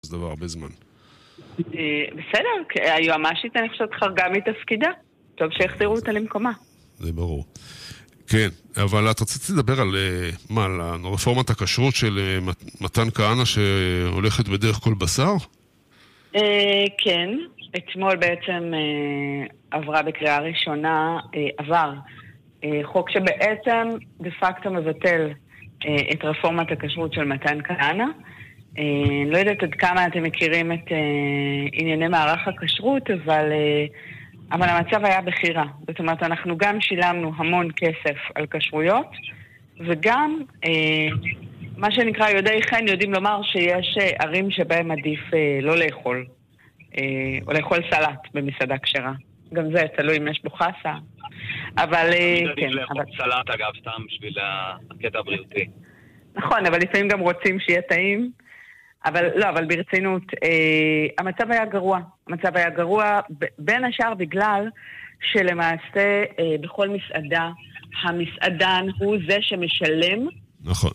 זה דבר הרבה זמן. בסדר, היועמ"שית אני חושבת חרגה מתפקידה. טוב שיחזירו אותה למקומה. זה ברור. כן, אבל את רצית לדבר על מה, על רפורמת הכשרות של מתן כהנא שהולכת בדרך כל בשר? כן, אתמול בעצם עברה בקריאה ראשונה, עבר חוק שבעצם דה פקטו מבטל את רפורמת הכשרות של מתן כהנא. לא יודעת עד כמה אתם מכירים את ענייני מערך הכשרות, אבל המצב היה בחירה. זאת אומרת, אנחנו גם שילמנו המון כסף על כשרויות, וגם מה שנקרא יודעי חן יודעים לומר שיש ערים שבהם עדיף לא לאכול, או לאכול סלט במסעדה כשרה. גם זה תלוי אם יש בו חסה. אבל כן. לאכול סלט אגב, סתם בשביל הקטע הבריאותי. נכון, אבל לפעמים גם רוצים שיהיה טעים. אבל ברצינות, המצב היה גרוע. המצב היה גרוע בין השאר בגלל שלמעשה בכל מסעדה, המסעדן הוא זה שמשלם נכון.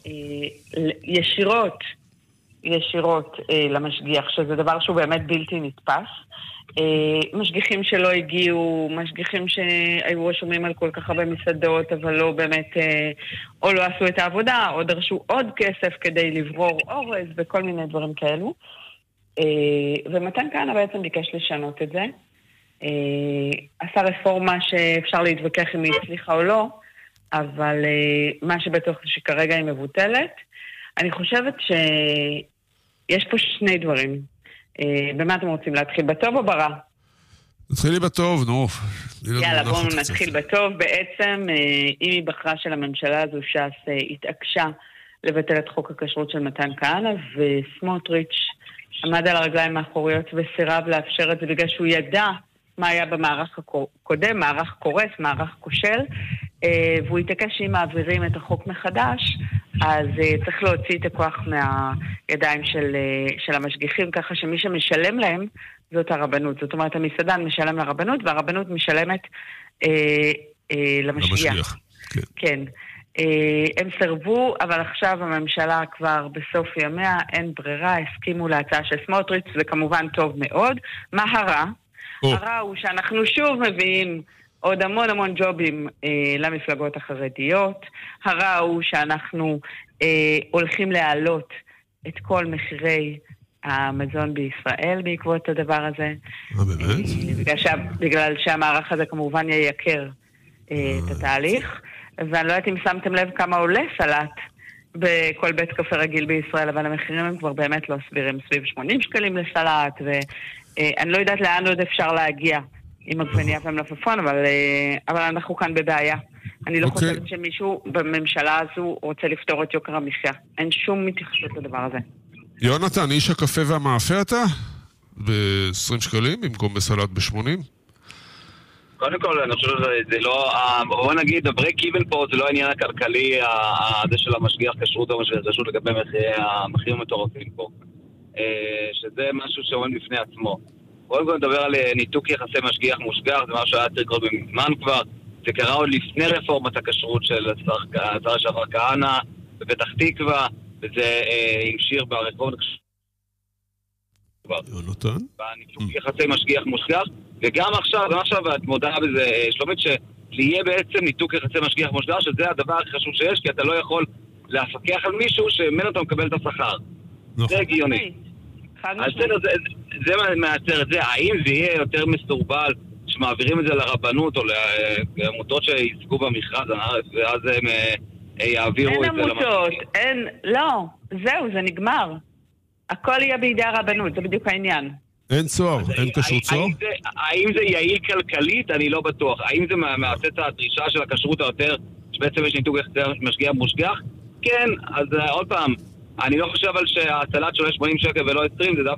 ישירות למשגיח, שזה דבר שהוא באמת בלתי נתפס. משגיחים שלא הגיעו, משגיחים שהיו רשומים על כל כך הרבה מסעדות, אבל לא באמת, או לא עשו את העבודה, או דרשו עוד כסף כדי לברור אורז וכל מיני דברים כאלו. ומתן כהנא בעצם ביקש לשנות את זה. עשה רפורמה שאפשר להתווכח אם היא הצליחה או לא, אבל מה שבטוח זה שכרגע היא מבוטלת. אני חושבת שיש פה שני דברים. במה אתם רוצים להתחיל? בטוב או ברע? נתחילי בטוב, נו. יאללה, בואו נתחיל בטוב. בעצם, אם היא בחרה של הממשלה הזו ש"ס התעקשה לבטל את חוק הכשרות של מתן כהנא, וסמוטריץ' עמד על הרגליים האחוריות וסירב לאפשר את זה בגלל שהוא ידע מה היה במערך הקודם, מערך קורס, מערך כושל, והוא התעקש שאם מעבירים את החוק מחדש, אז צריך להוציא את הכוח מהידיים של המשגיחים, ככה שמי שמשלם להם זאת הרבנות. זאת אומרת, המסעדן משלם לרבנות, והרבנות משלמת למשגיח. כן. הם סרבו, אבל עכשיו הממשלה כבר בסוף ימיה, אין ברירה, הסכימו להצעה של סמוטריץ', זה כמובן טוב מאוד. מה הרע? הרע הוא שאנחנו שוב מביאים עוד המון ג'ובים למפלגות החרדיות. הרע הוא שאנחנו הולכים להעלות את כל מחירי המזון בישראל בעקבות הדבר הזה. בגלל שהמערך הזה כמובן ייקר את התהליך. ואני לא יודעת אם שמתם לב כמה עולה סלט בכל בית קפה רגיל בישראל, אבל המחירים הם כבר באמת לא סבירים, סביב 80 שקלים לסלט, ואני לא יודעת לאן עוד אפשר להגיע עם עגבנייה ומלפפון, אבל אנחנו כאן בבעיה. אני לא חושבת שמישהו בממשלה הזו רוצה לפתור את יוקר המחיה. אין שום מתייחסות לדבר הזה. יונתן, איש הקפה והמאפה אתה? ב-20 שקלים במקום בסלט ב-80? קודם כל, אני חושב שזה לא, בוא נגיד, הברייק איבן פה זה לא העניין הכלכלי, הזה של המשגיח כשרות או משגיח כשרות לגבי המחירים המטורפים פה. שזה משהו שעומד בפני עצמו. קודם כל נדבר על ניתוק יחסי משגיח מושגח, זה משהו שהיה צריך לקרות במזמן כבר. זה קרה עוד לפני רפורמת הכשרות של השר לשעבר כהנא בפתח תקווה, וזה המשיך ברפורמת הכשרות. יונתן? בניתוק יחסי משגיח מושגח, וגם עכשיו את מודעה בזה, שלומית, שיהיה בעצם ניתוק יחסי משגיח מושגח, שזה הדבר הכי חשוב שיש, כי אתה לא יכול להפקח על מישהו שממנו אתה מקבל את השכר. זה הגיוני. אז זה מעצר את זה. האם זה יהיה יותר מסורבל שמעבירים את זה לרבנות או לעמותות שיזכו במכרז הארץ, ואז הם יעבירו את זה עמותות, לא, זהו, זה נגמר. הכל יהיה בידי הרבנות, זה בדיוק העניין. אין צוהר, אין כשרות צוהר? האם זה יעיל כלכלית? אני לא בטוח. האם זה מעשה את הדרישה של הכשרות היותר, שבעצם יש ניתוק משגיח מושגח? כן, אז עוד פעם, אני לא חושב על שהסלט שעולה 80 שקל ולא 20, זה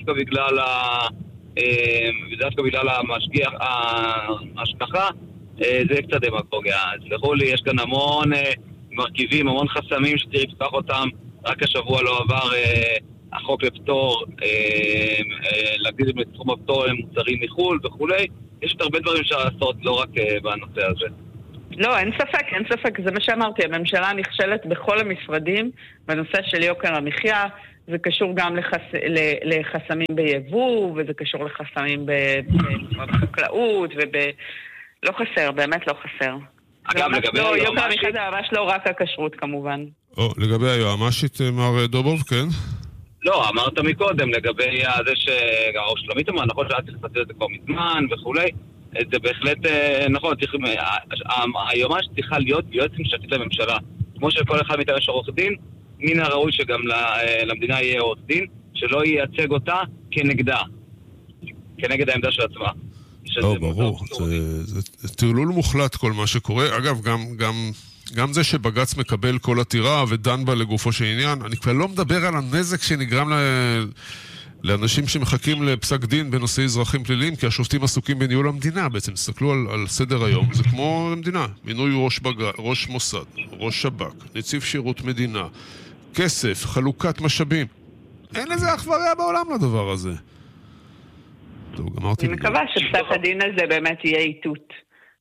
דווקא בגלל המשגיח, ההשגחה, זה קצת דמגוגיה. סלחו לי, יש כאן המון מרכיבים, המון חסמים שצריך לפתוח אותם. רק השבוע לא עבר החוק לפטור, להגדיל את תחום הפטור למוצרים מחול וכולי. יש עוד הרבה דברים שאפשר לעשות, לא רק בנושא הזה. לא, אין ספק, זה מה שאמרתי. הממשלה נכשלת בכל המשרדים בנושא של יוקר המחיה, זה קשור גם לחסמים ביבוא, וזה קשור לחסמים במשרד החקלאות, לא חסר, באמת לא חסר. אגב, לגבי היועמ"שית... זה ממש לא רק הכשרות כמובן. לגבי היועמ"שית, מר דובוב, כן? לא, אמרת מקודם לגבי זה שלומית אמרה, נכון שהיה צריך לפצל את זה כבר מזמן וכולי, זה בהחלט נכון, היועמ"שית צריכה להיות יועץ משפטית לממשלה. כמו שכל אחד מאיתנו יש עורך דין, מן הראוי שגם למדינה יהיה עורך דין, שלא ייצג אותה כנגדה, כנגד העמדה של עצמה. ברור, זה טרלול מוחלט כל מה שקורה. אגב, גם זה שבג"ץ מקבל כל עתירה ודן בה לגופו של עניין, אני כבר לא מדבר על הנזק שנגרם לאנשים שמחכים לפסק דין בנושאי אזרחים פליליים, כי השופטים עסוקים בניהול המדינה, בעצם תסתכלו על סדר היום, זה כמו המדינה, מינוי ראש מוסד, ראש שב"כ, נציב שירות מדינה, כסף, חלוקת משאבים, אין לזה אח ורע בעולם לדבר הזה. טוב, אני מקווה שפסק הדין הזה באמת יהיה איתות.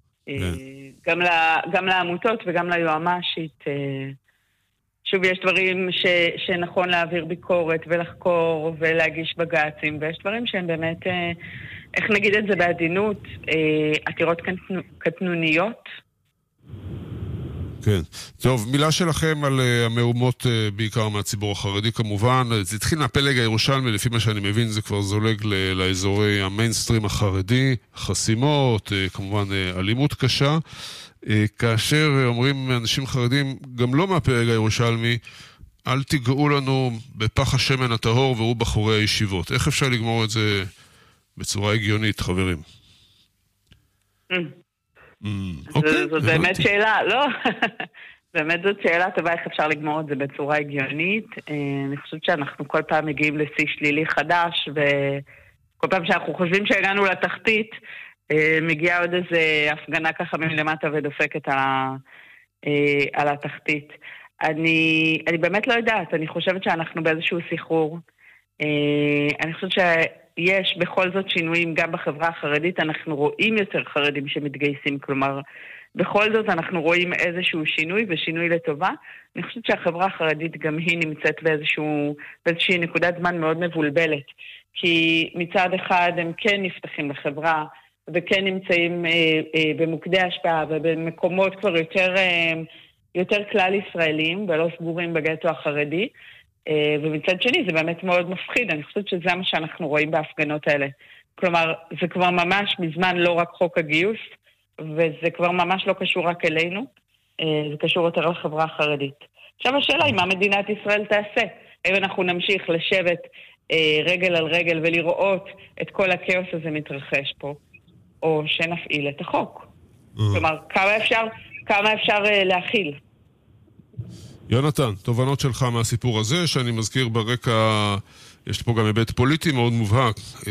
גם לעמותות וגם ליועמ"שית. שוב, יש דברים שנכון להעביר ביקורת ולחקור ולהגיש בג"צים, ויש דברים שהם באמת, איך נגיד את זה בעדינות, עתירות קטנוניות. כן. טוב, מילה שלכם על המהומות בעיקר מהציבור החרדי כמובן. זה התחיל מהפלג הירושלמי, לפי מה שאני מבין זה כבר זולג לאזורי המיינסטרים החרדי, חסימות, כמובן אלימות קשה. כאשר אומרים אנשים חרדים, גם לא מהפלג הירושלמי, אל תיגעו לנו בפח השמן הטהור והוא בחורי הישיבות. איך אפשר לגמור את זה בצורה הגיונית, חברים? זאת באמת שאלה, לא? באמת זאת שאלה טובה איך אפשר לגמור את זה בצורה הגיונית. אני חושבת שאנחנו כל פעם מגיעים לשיא שלילי חדש, וכל פעם שאנחנו חושבים שהגענו לתחתית, מגיעה עוד איזה הפגנה ככה מלמטה ודופקת על התחתית. אני באמת לא יודעת, אני חושבת שאנחנו באיזשהו סחרור. אני חושבת שיש בכל זאת שינויים גם בחברה החרדית, אנחנו רואים יותר חרדים שמתגייסים, כלומר, בכל זאת אנחנו רואים איזשהו שינוי ושינוי לטובה. אני חושבת שהחברה החרדית גם היא נמצאת באיזושהי נקודת זמן מאוד מבולבלת, כי מצד אחד הם כן נפתחים לחברה, וכן נמצאים במוקדי השפעה ובמקומות כבר יותר כלל ישראלים ולא סגורים בגטו החרדי, ומצד שני זה באמת מאוד מפחיד. אני חושבת שזה מה שאנחנו רואים בהפגנות האלה. כלומר, זה כבר ממש מזמן לא רק חוק הגיוס, וזה כבר ממש לא קשור רק אלינו, זה קשור יותר לחברה החרדית. עכשיו השאלה היא מה מדינת ישראל תעשה. האם אנחנו נמשיך לשבת רגל על רגל ולראות את כל הכאוס הזה מתרחש פה, או שנפעיל את החוק. כלומר, כמה אפשר להכיל. יונתן, תובנות שלך מהסיפור הזה, שאני מזכיר ברקע, יש פה גם היבט פוליטי מאוד מובהק.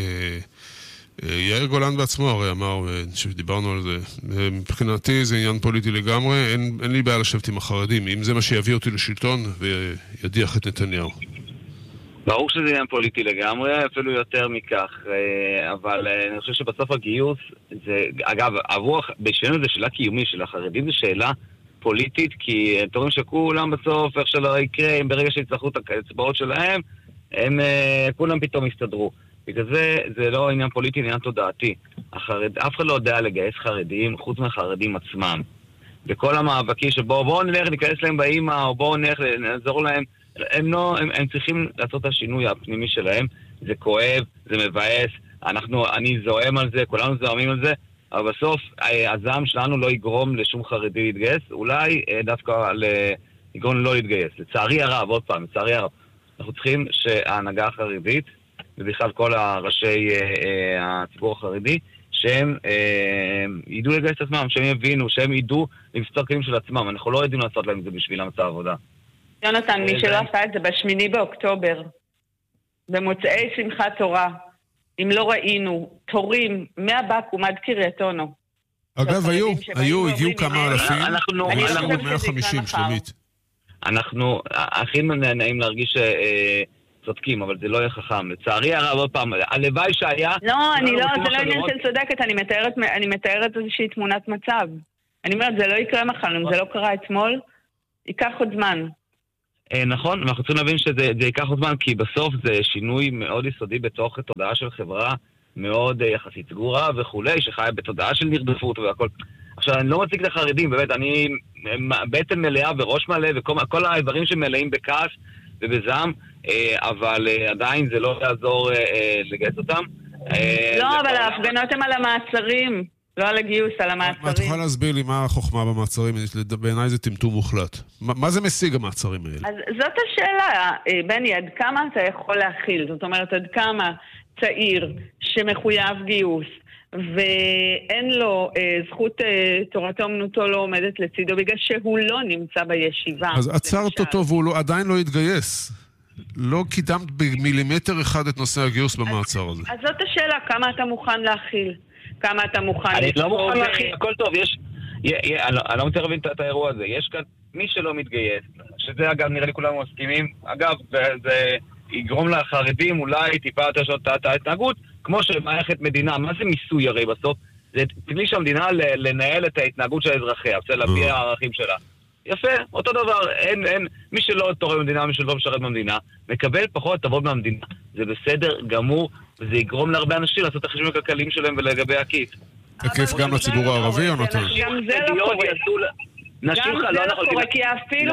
יאיר גולן בעצמו הרי אמר, שדיברנו על זה, מבחינתי זה עניין פוליטי לגמרי, אין לי בעיה לשבת עם החרדים, אם זה מה שיביא אותי לשלטון וידיח את נתניהו. ברור שזה עניין פוליטי לגמרי, אפילו יותר מכך, אבל אני חושב שבסוף הגיוס, אגב, בשבילנו זה שאלה קיומית של החרדים, זה שאלה פוליטית, כי הם תורים שכולם בסוף, איך שלא יקרה, ברגע שיצטרכו את האצבעות שלהם, הם כולם פתאום יסתדרו. בגלל זה לא עניין פוליטי, עניין תודעתי. אף אחד לא יודע לגייס חרדים, חוץ מהחרדים עצמם. וכל המאבקים שבואו נלך ניכנס להם באמא, או בואו נלך נעזור להם, הם צריכים לעשות את השינוי הפנימי שלהם. זה כואב, זה מבאס, אני זועם על זה, כולנו זועמים על זה, אבל בסוף הזעם שלנו לא יגרום לשום חרדי להתגייס, אולי דווקא יגרום לא להתגייס. לצערי הרב, עוד פעם, לצערי הרב, אנחנו צריכים שההנהגה החרדית, ובכלל כל הראשי הציבור החרדי, שהם ידעו לגייס את עצמם, שהם יבינו, שהם ידעו למספר כלים של עצמם. אנחנו לא יודעים לעשות להם את זה בשביל המצא העבודה. יונתן, מי שלא עשה את זה ב8 באוקטובר, במוצאי שמחת תורה, אם לא ראינו תורים מהבקו"ם עד קריית אונו. אגב, הגיעו כמה אלפים, אנחנו 150, שלומית. אנחנו הכי נעים להרגיש צודקים, אבל זה לא יהיה חכם. לצערי הרב, עוד פעם, הלוואי שהיה... לא, זה לא עניין של צודקת, אני מתארת איזושהי תמונת מצב. אני אומרת, זה לא יקרה מחר, אם זה לא קרה אתמול, ייקח עוד זמן. נכון, אנחנו צריכים להבין שזה ייקח זמן, כי בסוף זה שינוי מאוד יסודי בתוך תודעה של חברה מאוד יחסית סגורה וכולי, שחיה בתודעה של נרדפות והכל. עכשיו, אני לא מציג את החרדים, באמת, אני בעצם מלאה וראש מלא, וכל הדברים שמלאים בכעס ובזעם, אבל עדיין זה לא יעזור לגייס אותם. לא, אבל ההפגנות הן על המעצרים, לא על הגיוס, על המעצרים. מה תוכל להסביר לי מה החוכמה במעצרים? בעיניי זה טמטום מוחלט. מה זה משיג המעצרים האלה? אז זאת השאלה, בני, עד כמה אתה יכול להכיל? זאת אומרת, עד כמה צעיר שמחויב גיוס, ואין לו זכות תורתו אומנותו לא עומדת לצידו, בגלל שהוא לא נמצא בישיבה. אז עצרת אותו והוא עדיין לא התגייס. לא קידמת במילימטר אחד את נושא הגיוס במעצר הזה. אז זאת השאלה, כמה אתה מוכן להכיל? כמה אתה מוכן... אני לא מוכן להכיל, הכל טוב, אני לא מצליח להבין את האירוע הזה. יש כאן מי שלא מתגייס, שזה אגב נראה לי כולנו מסכימים, אגב זה יגרום לחרדים אולי טיפה יותר שעות את ההתנהגות, כמו שמערכת מדינה, מה זה מיסוי הרי בסוף? זה כלי שהמדינה לנהל את ההתנהגות של האזרחיה, רוצה להביע הערכים שלה. יפה, אותו דבר, אין, מי שלא תורם במדינה, מי שלא משרת במדינה, מקבל פחות הטבות מהמדינה. זה בסדר גמור, וזה יגרום להרבה אנשים לעשות את החשבונים הכלכליים שלהם ולגבי הכיס. תקף גם לציבור הערבי או נותן? גם זה לא קורה. גם זה לא קורה, כי אפילו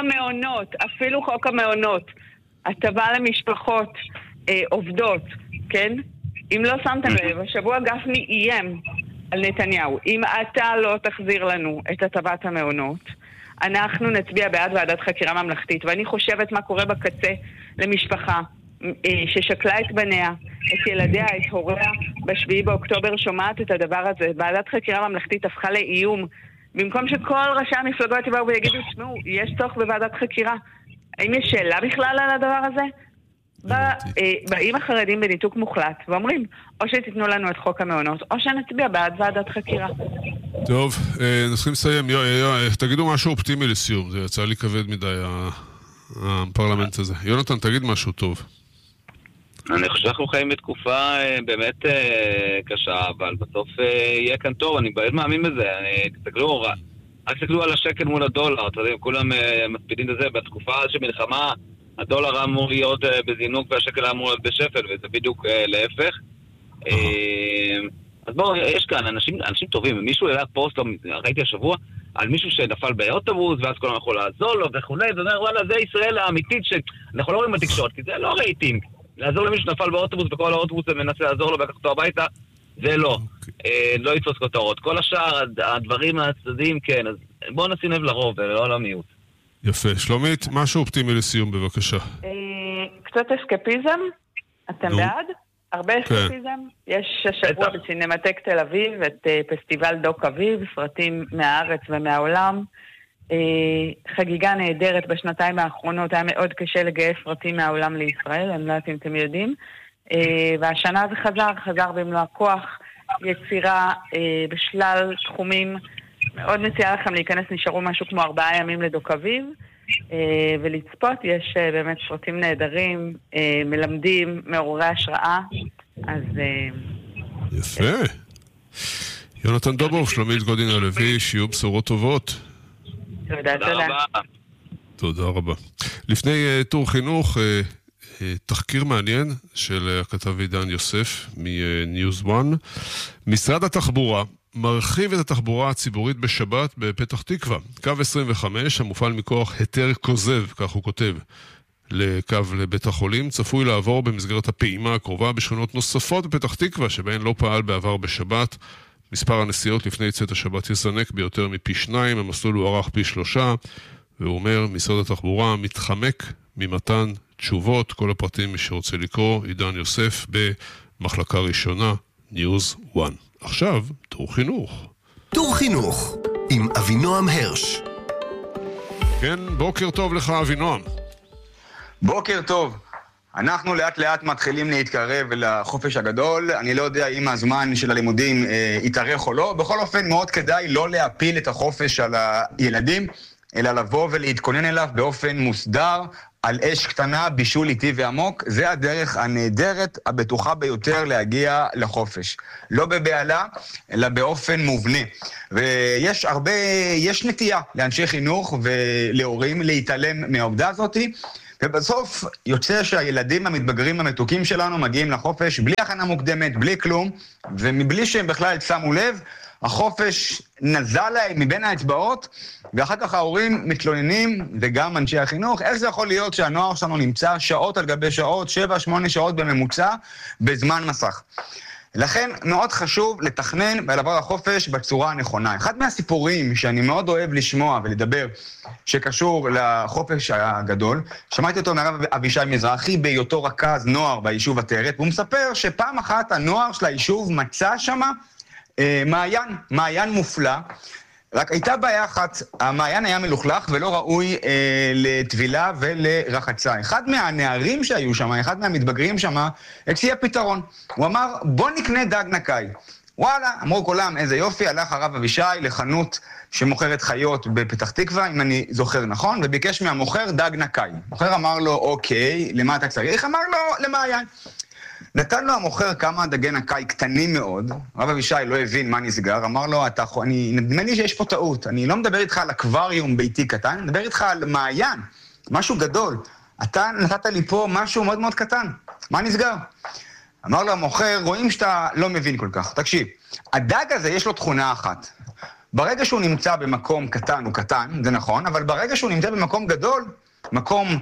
חוק המעונות, הטבה למשפחות עובדות, כן? אם לא שמתם לב, השבוע גפני איים על נתניהו, אם אתה לא תחזיר לנו את הטבת המעונות, אנחנו נצביע בעד ועדת חקירה ממלכתית. ואני חושבת מה קורה בקצה למשפחה ששקלה את בניה, את ילדיה, את הוריה, ב7 באוקטובר שומעת את הדבר הזה. ועדת חקירה ממלכתית הפכה לאיום. במקום שכל ראשי המפלגות יבואו ויגידו, תשמעו, יש צורך בוועדת חקירה. האם יש שאלה בכלל על הדבר הזה? באים החרדים בניתוק מוחלט ואומרים, או שתיתנו לנו את חוק המעונות, או שנצביע בעד ועדת חקירה. טוב, נסכים לסיים. תגידו משהו אופטימי לסיום, זה יצא לי כבד מדי הפרלמנט הזה. יונתן, תגיד משהו טוב. אני חושב שאנחנו חיים בתקופה באמת קשה, אבל בסוף יהיה כאן טוב, אני באמת מאמין בזה. רק תסתכלו על השקל מול הדולר, אתם יודעים, כולם מספידים את זה, בתקופה של מלחמה הדולר אמור להיות בזינוק והשקל אמור להיות בשפל, וזה בדיוק להפך. אז בואו, יש כאן אנשים טובים, מישהו העלה פוסט, ראיתי השבוע, על מישהו שנפל באוטובוס, ואז כולם יכול לעזור לו וכולי, ואומר, וואלה, זה ישראל האמיתית שאנחנו לא רואים בתקשורת, כי זה לא רייטינג. לעזור למישהו שנפל באוטובוס, וכל האוטובוס מנסה לעזור לו ולקח אותו הביתה, זה לא. לא יצוץ כותרות. כל השאר, הדברים הצדדים, כן, אז בואו נשים לב לרוב, ולא למיעוט. יפה. שלומית, משהו אופטימי לסיום, בבקשה. קצת אסקפיזם? אתם בעד? הרבה אסקפיזם? יש השבוע בסינמטק תל אביב את פסטיבל דוק אביב, סרטים מהארץ ומהעולם. חגיגה נהדרת בשנתיים האחרונות, היה מאוד קשה לגייס סרטים מהעולם לישראל, אני לא יודעת אם אתם יודעים. והשנה זה חזר במלוא הכוח, יצירה בשלל תחומים. מאוד מציעה לכם להיכנס, נשארו משהו כמו 4 ימים לדוק אביב, ולצפות, יש באמת סרטים נהדרים, מלמדים, מעוררי השראה, אז... יפה. יונתן דובוב, שלומית גודין הלוי, שיהיו בשורות טובות. תודה. תודה רבה. לפני טור חינוך, תחקיר מעניין של הכתב עידן יוסף מניוז 1. משרד התחבורה מרחיב את התחבורה הציבורית בשבת בפתח תקווה. קו 25, המופעל מכוח היתר כוזב, כך הוא כותב, לקו לבית החולים, צפוי לעבור במסגרת הפעימה הקרובה בשכונות נוספות בפתח תקווה, שבהן לא פעל בעבר בשבת. מספר הנסיעות לפני צאת השבת יזנק ביותר מפי 2, המסלול הוא ערך פי 3, והוא אומר, משרד התחבורה מתחמק ממתן תשובות. כל הפרטים מי שרוצה לקרוא, עידן יוסף במחלקה ראשונה, ניוז 1. עכשיו, תור חינוך. תור חינוך, עם אבינועם הרש. כן, בוקר טוב לך אבינועם. בוקר טוב. אנחנו לאט לאט מתחילים להתקרב לחופש הגדול. אני לא יודע אם הזמן של הלימודים יתארך או לא. בכל אופן, מאוד כדאי לא להפיל את החופש על הילדים, אלא לבוא ולהתכונן אליו באופן מוסדר, על אש קטנה, בישול איטי ועמוק, זה הדרך הנהדרת, הבטוחה ביותר להגיע לחופש. לא בבעלה, אלא באופן מובנה. יש נטייה לאנשי חינוך ולהורים להתעלם מהעובדה הזאת, ובסוף יוצא שהילדים המתבגרים המתוקים שלנו מגיעים לחופש בלי הכנה מוקדמת, בלי כלום, ומבלי שהם בכלל שמו לב, החופש נזל להם מבין האצבעות, ואחר כך ההורים מתלוננים, וגם אנשי החינוך, איך זה יכול להיות שהנוער שלנו נמצא שעות על גבי שעות, 7-8 שעות בממוצע, בזמן מסך. לכן מאוד חשוב לתכנן ולעבור לחופש בצורה הנכונה. אחד מהסיפורים שאני מאוד אוהב לשמוע ולדבר, שקשור לחופש הגדול, שמעתי אותו מהרב אבישי מזרחי, בהיותו רכז נוער ביישוב עטרת, והוא מספר שפעם אחת הנוער של היישוב מצא שמה מעיין מופלא, רק הייתה בעיה אחת, המעיין היה מלוכלך ולא ראוי לטבילה ולרחצה. אחד מהנערים שהיו שם, אחד מהמתבגרים שם, הציע פתרון. הוא אמר, בוא נקנה דג נקי. וואלה, אמרו כולם, איזה יופי, הלך הרב אבישי לחנות שמוכרת חיות בפתח תקווה, אם אני זוכר נכון, וביקש מהמוכר דג נקי. המוכר אמר לו, אוקיי, למה אתה צריך? אמר לו, למעיין. נתן לו המוכר כמה דגי נקי קטנים מאוד, רב אבישי לא הבין מה נסגר, אמר לו, נדמה לי שיש פה טעות, אני לא מדבר איתך על אקווריום ביתי קטן, אני מדבר איתך על מעיין, משהו גדול, אתה נתת לי פה משהו מאוד מאוד קטן, מה נסגר? אמר לו המוכר, רואים שאתה לא מבין כל כך, תקשיב, הדג הזה יש לו תכונה אחת, ברגע שהוא נמצא במקום קטן הוא קטן, זה נכון, אבל ברגע שהוא נמצא במקום גדול, מקום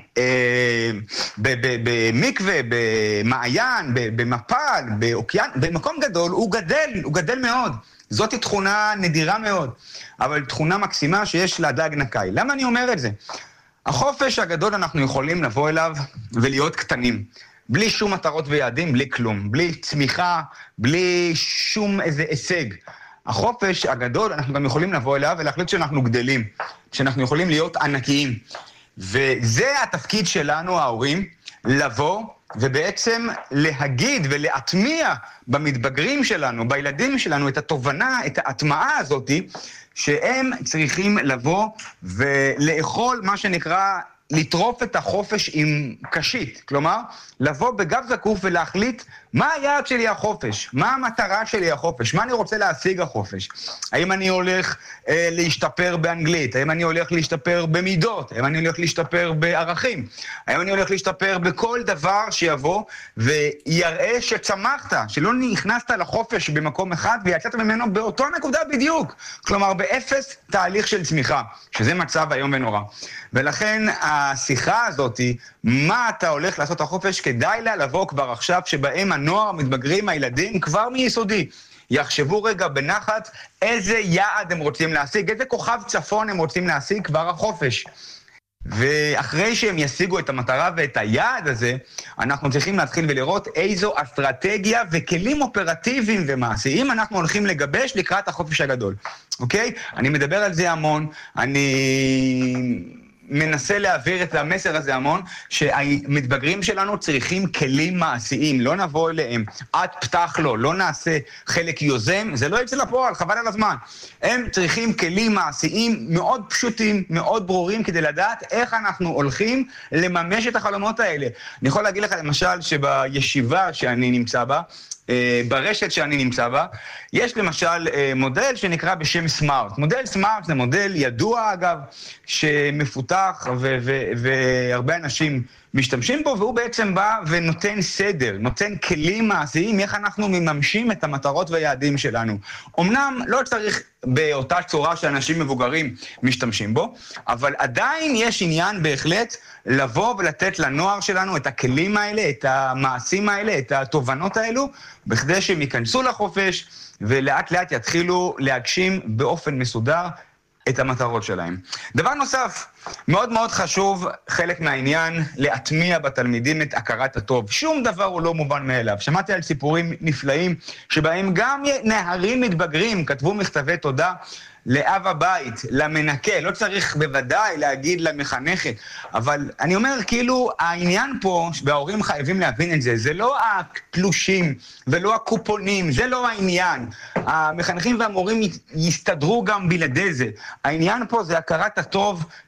במקווה, במעיין, במפל, באוקיין, במקום גדול, הוא גדל מאוד. זאת תכונה נדירה מאוד, אבל תכונה מקסימה שיש לדג נקי. למה אני אומר את זה? החופש הגדול אנחנו יכולים לבוא אליו ולהיות קטנים, בלי שום מטרות ויעדים, בלי כלום, בלי צמיחה, בלי שום איזה הישג. החופש הגדול אנחנו גם יכולים לבוא אליו ולהחליט שאנחנו גדלים, שאנחנו יכולים להיות ענקיים. וזה התפקיד שלנו, ההורים, לבוא ובעצם להגיד ולהטמיע במתבגרים שלנו, בילדים שלנו, את התובנה, את ההטמעה הזאת, שהם צריכים לבוא ולאכול מה שנקרא, לטרוף את החופש עם קשית. כלומר, לבוא בגב זקוף ולהחליט מה היעד שלי החופש, מה המטרה שלי החופש, מה אני רוצה להשיג החופש. האם אני הולך להשתפר באנגלית, האם אני הולך להשתפר במידות, האם אני הולך להשתפר בערכים, האם אני הולך להשתפר בכל דבר שיבוא ויראה שצמחת, שלא נכנסת לחופש במקום אחד ויצאת ממנו באותו נקודה בדיוק. כלומר, באפס תהליך של צמיחה, שזה מצב היום ונורא. ולכן השיחה הזאת, מה אתה הולך לעשות החופש, כדאי לה לבוא כבר עכשיו, שבהם הנוער, המתבגרים, הילדים, כבר מיסודי, יחשבו רגע בנחת איזה יעד הם רוצים להשיג, איזה כוכב צפון הם רוצים להשיג כבר החופש. ואחרי שהם ישיגו את המטרה ואת היעד הזה, אנחנו צריכים להתחיל ולראות איזו אסטרטגיה וכלים אופרטיביים ומעשיים אנחנו הולכים לגבש לקראת החופש הגדול. אוקיי? אני מדבר על זה המון, אני מנסה להעביר את המסר הזה המון, שהמתבגרים שלנו צריכים כלים מעשיים, לא נבוא אליהם, עד פתח לו, לא נעשה חלק יוזם, זה לא יצא לפועל, חבל על הזמן. הם צריכים כלים מעשיים מאוד פשוטים, מאוד ברורים, כדי לדעת איך אנחנו הולכים לממש את החלומות האלה. אני יכול להגיד לך למשל שבישיבה שאני נמצא בה, ברשת שאני נמצא בה, יש למשל מודל שנקרא בשם סמארט. מודל סמארט זה מודל ידוע אגב, שמפותח והרבה אנשים משתמשים בו, והוא בעצם בא ונותן סדר, נותן כלים מעשיים, איך אנחנו מממשים את המטרות והיעדים שלנו. אמנם לא צריך באותה צורה שאנשים מבוגרים משתמשים בו, אבל עדיין יש עניין בהחלט לבוא ולתת לנוער שלנו את הכלים האלה, את המעשים האלה, את התובנות האלו, בכדי שהם ייכנסו לחופש ולאט לאט יתחילו להגשים באופן מסודר את המטרות שלהם. דבר נוסף, מאוד מאוד חשוב, חלק מהעניין, להטמיע בתלמידים את הכרת הטוב. שום דבר הוא לא מובן מאליו. שמעתי על סיפורים נפלאים, שבהם גם נערים מתבגרים כתבו מכתבי תודה לאב הבית, למנקה, לא צריך בוודאי להגיד למחנכת, אבל אני אומר, כאילו, העניין פה, וההורים חייבים להבין את זה, זה לא התלושים ולא הקופונים, זה לא העניין. המחנכים והמורים יסתדרו גם בלעדי זה. העניין פה זה הכרת הטוב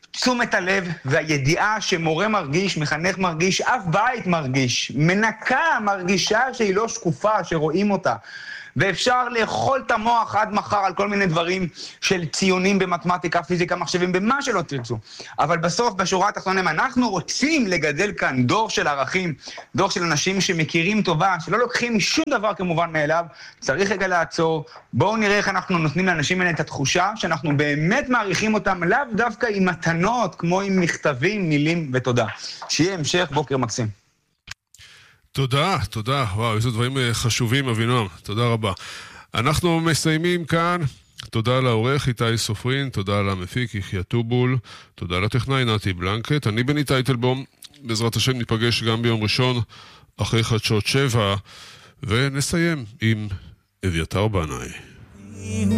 תשומת הלב והידיעה שמורה מרגיש, מחנך מרגיש, אף בית מרגיש, מנקה מרגישה שהיא לא שקופה, שרואים אותה. ואפשר לאכול את המוח עד מחר על כל מיני דברים של ציונים במתמטיקה, פיזיקה, מחשבים, במה שלא תרצו. אבל בסוף, בשורה התחתונה, אם אנחנו רוצים לגדל כאן דור של ערכים, דור של אנשים שמכירים טובה, שלא לוקחים שום דבר כמובן מאליו, צריך רגע לעצור. בואו נראה איך אנחנו נותנים לאנשים האלה את התחושה שאנחנו באמת מעריכים אותם, לאו דווקא עם מתנות, כמו עם מכתבים, מילים ותודה. שיהיה המשך, בוקר מקסים. תודה, תודה. וואו, איזה דברים חשובים, אבינועם. תודה רבה. אנחנו מסיימים כאן. תודה לעורך איתי סופרין, תודה למפיק יחיה טובול, תודה לטכנאי נתי בלנקט. אני בני טייטלבום, בעזרת השם ניפגש גם ביום ראשון אחרי חדשות 7, ונסיים עם אביתר בנאי.